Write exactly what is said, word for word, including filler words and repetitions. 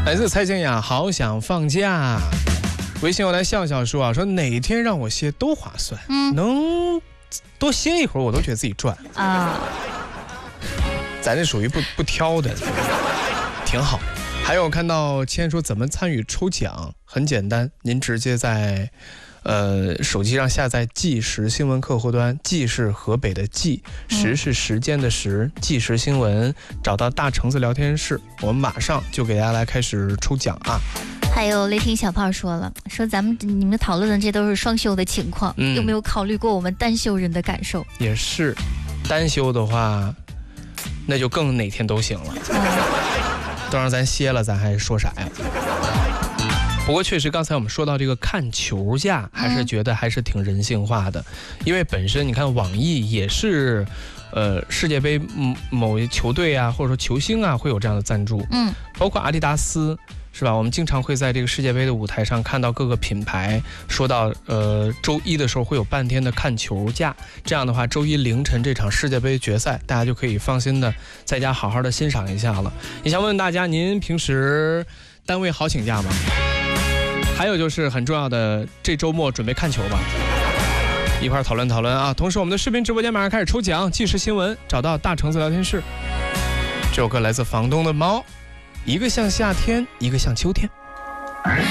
来自蔡健雅，好想放假。微信我来笑笑说啊，说哪天让我歇都划算，嗯，能多歇一会儿我都觉得自己赚啊。咱这属于不不挑的，挺好。还有看到谦说怎么参与抽奖，很简单，您直接在呃手机上下载即时新闻客户端，即是河北的即，时是时间的时，即时新闻，找到大橙子聊天室，我们马上就给大家来开始抽奖啊。 还有雷霆小炮说了，说咱们你们讨论的这都是双休的情况，嗯、有没有考虑过我们单休人的感受？ 也是，单休的话，那就更哪天都行了。嗯、都让咱歇了，咱还说啥呀？不过确实，刚才我们说到这个看球假，还是觉得还是挺人性化的，嗯、因为本身你看网易也是，呃，世界杯某球队啊，或者说球星啊，会有这样的赞助，嗯，包括阿迪达斯。是吧？我们经常会在这个世界杯的舞台上看到各个品牌说到，呃，周一的时候会有半天的看球假。这样的话，周一凌晨这场世界杯决赛，大家就可以放心的在家好好的欣赏一下了。也想问问大家，您平时单位好请假吗？还有就是很重要的，这周末准备看球吧？一块儿讨论讨论啊！同时，我们的视频直播间马上开始抽奖，即时新闻，找到大橙子聊天室。这首歌来自房东的猫。一个像夏天，一个像秋天。